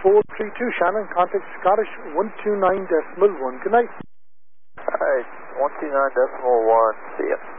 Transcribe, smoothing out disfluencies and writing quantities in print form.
432 Shannon, contact Scottish 129.1. Good night. Alright, 129.1, see ya.